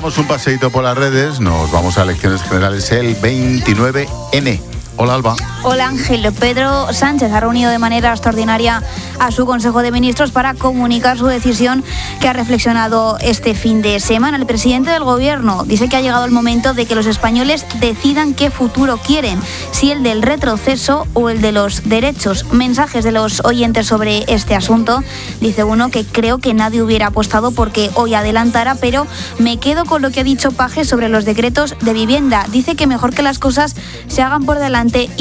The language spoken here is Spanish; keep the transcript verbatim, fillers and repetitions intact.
Damos un paseíto por las redes, nos vamos a elecciones generales el veintinueve ene. Hola, Alba. Hola, Ángel. Pedro Sánchez ha reunido de manera extraordinaria a su Consejo de Ministros para comunicar su decisión, que ha reflexionado este fin de semana. El presidente del Gobierno dice que ha llegado el momento de que los españoles decidan qué futuro quieren, si el del retroceso o el de los derechos. Mensajes de los oyentes sobre este asunto. Dice uno que creo que nadie hubiera apostado porque hoy adelantara, pero me quedo con lo que ha dicho Paje sobre los decretos de vivienda. Dice que mejor que las cosas se hagan por delante